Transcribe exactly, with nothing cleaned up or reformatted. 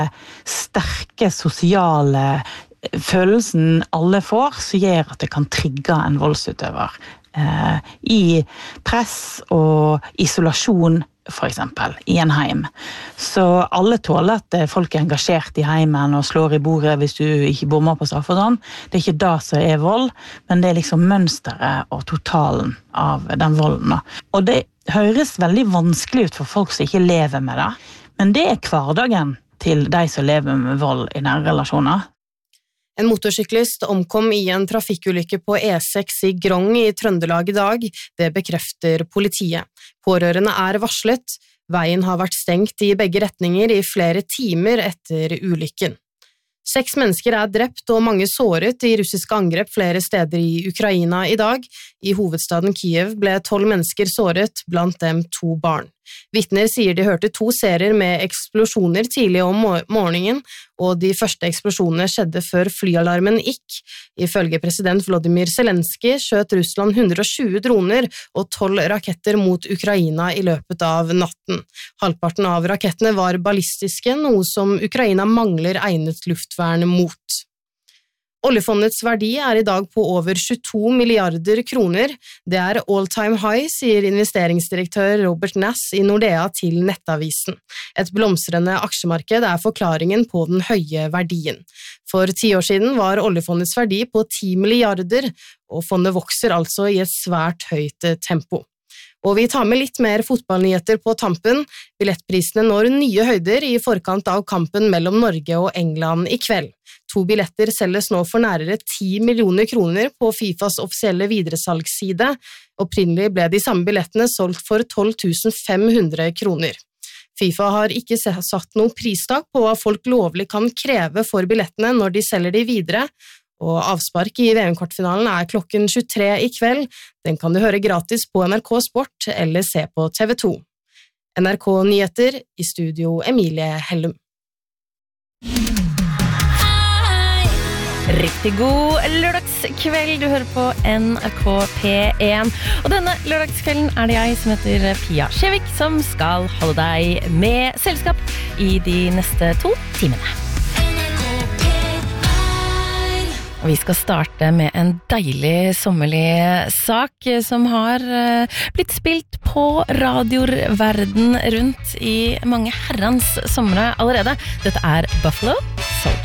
sterke sosiale følelsen alle får, som gjør at det kan trigge en voldsutøver eh, i press og isolasjon, for eksempel, i en heim. Så alle tåler at folk er engasjert i heimen og slår i bordet hvis du ikke bommer på straff og sånn. Det er ikke det som er vold, men det er liksom mønsteret og totalen av den volden. Og det høres veldig vanskelig ut for folk som ikke lever med det, men det er hverdagen til de som lever med vold i nære relasjoner. En motorsyklist omkom i en trafikkulykke på E seks i Grong i Trøndelag i dag. Det bekrefter politiet. Pårørende er varslet. Veien har vært stengt i begge retninger i flere timer etter ulykken. Seks mennesker er drept og mange såret i russiske angrep flere steder i Ukraina i dag. I hovedstaden Kiev ble tolv mennesker såret, blant dem to barn. Vitner sier de hørte to serier med eksplosjoner tidlig om morgenen, og de første eksplosjonene skjedde før flyalarmen gikk. Ifølge president Volodymyr Zelensky skjøt Russland hundre og tjue droner og tolv raketter mot Ukraina i løpet av natten. Halvparten av rakettene var ballistiske, noe som Ukraina mangler egnet luftvern mot. Oljefondets verdi er i dag på over tjueto milliarder kroner. Det er all-time high, sier investeringsdirektør Robert Nass i Nordea til Nettavisen. Et blomstrende aksjemarked er forklaringen på den høye verdien. For ti år siden var oljefondets verdi på ti milliarder, og fondet vokser altså i et svært høyt tempo. Og vi tar med litt mer fotballnyheter på tampen. Billettprisene når nye høyder i forkant av kampen mellom Norge og England i kveld. To billetter selges nå for nærere ti millioner kroner på FIFAs offisielle videresalgsside. Opprinnelig ble de samme billettene solgt for tolv tusen fem hundre kroner. FIFA har ikke satt noe pristak på hva folk lovlig kan kreve for billettene når de selger de videre, og avspark i V M-kvartfinalen er klokken tjuetre i kveld. Den kan du høre gratis på N R K Sport eller se på T V to. N R K Nyheter, i studio Emilie Hellum. Riktig god lørdagskveld, du hører på N R K P en. Og denne lørdagskvelden er det jeg som heter Pia Skjevik som skal holde deg med selskap i de neste to timene. Og vi skal starte med en deilig sommerlig sak som har blitt spilt på radioer verden rundt i mange herrens somre allerede. Dette er Buffalo Soldier.